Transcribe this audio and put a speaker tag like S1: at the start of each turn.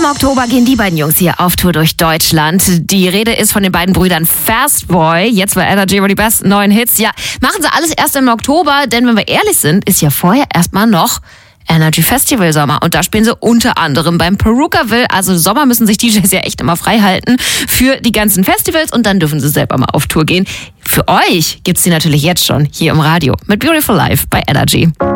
S1: Oktober gehen die beiden Jungs hier auf Tour durch Deutschland. Die Rede ist von den beiden Brüdern Fastboy. Jetzt bei Energy über die besten neuen Hits. Ja, machen sie alles erst im Oktober, denn wenn wir ehrlich sind, ist ja vorher erstmal noch Energy Festival Sommer. Und da spielen sie unter anderem beim Perukaville. Also Sommer müssen sich DJs ja echt immer frei halten für die ganzen Festivals und dann dürfen sie selber mal auf Tour gehen. Für euch gibt's die natürlich jetzt schon hier im Radio mit Beautiful Life bei Energy.